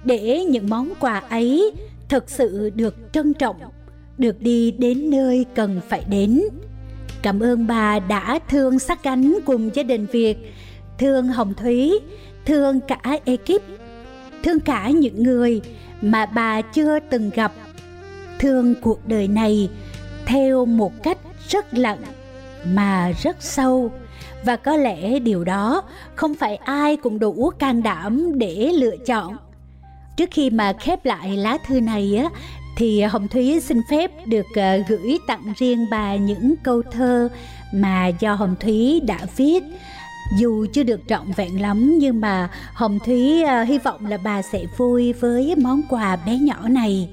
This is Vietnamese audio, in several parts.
để những món quà ấy thực sự được trân trọng, được đi đến nơi cần phải đến. Cảm ơn bà đã thương sát cánh cùng gia đình Việt, thương Hồng Thúy, thương cả ekip, thương cả những người mà bà chưa từng gặp, thương cuộc đời này theo một cách rất lặng mà rất sâu. Và có lẽ điều đó không phải ai cũng đủ can đảm để lựa chọn. Trước khi mà khép lại lá thư này á, thì Hồng Thúy xin phép được gửi tặng riêng bà những câu thơ mà do Hồng Thúy đã viết. Dù chưa được trọn vẹn lắm, nhưng mà Hồng Thúy hy vọng là bà sẽ vui với món quà bé nhỏ này.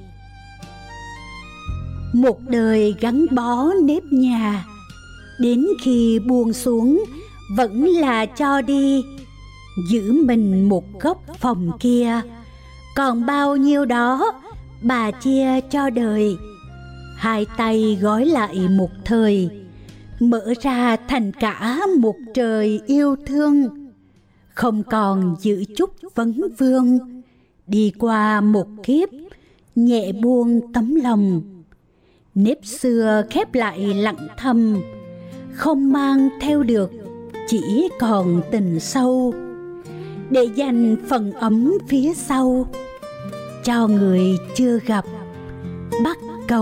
Một đời gắn bó nếp nhà, đến khi buông xuống vẫn là cho đi. Giữ mình một góc phòng kia, còn bao nhiêu đó bà chia cho đời. Hai tay gói lại một thời, mở ra thành cả một trời yêu thương. Không còn giữ chút vấn vương, đi qua một kiếp nhẹ buông tấm lòng. Nếp xưa khép lại lặng thầm, không mang theo được chỉ còn tình sâu, để dành phần ấm phía sau cho người chưa gặp.